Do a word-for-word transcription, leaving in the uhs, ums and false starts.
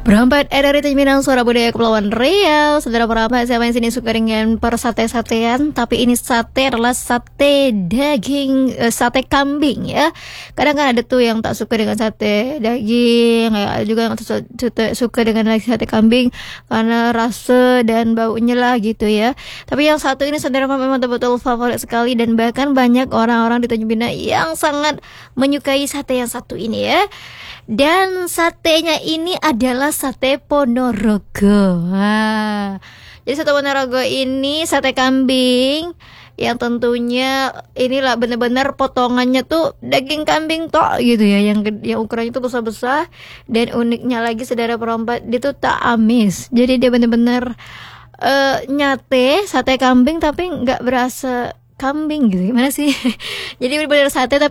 Berempat eh, dari Minang Suara Budaya Kepulauan Riau. Saudara perempat, siapa yang sini suka dengan persate-satean? Tapi ini sate adalah sate daging, eh, sate kambing ya. Kadang kan ada tuh yang tak suka dengan sate daging, ya, ada juga yang su- su- suka dengan sate kambing karena rasa dan baunya lah gitu ya. Tapi yang satu ini saudara memang betul-betul favorit sekali, dan bahkan banyak orang-orang di Tanjung Pinang yang sangat menyukai sate yang satu ini ya. Dan satenya ini adalah sate Ponorogo. Wah. Jadi sate Ponorogo ini sate kambing yang tentunya inilah benar-benar potongannya tuh daging kambing tok gitu ya, yang yang ukurannya tuh besar-besar, dan uniknya lagi saudara perompat, dia tuh tak amis. Jadi dia benar-benar uh, nyate sate kambing tapi nggak berasa kambing gitu, gimana sih? Jadi benar-benar sate tapi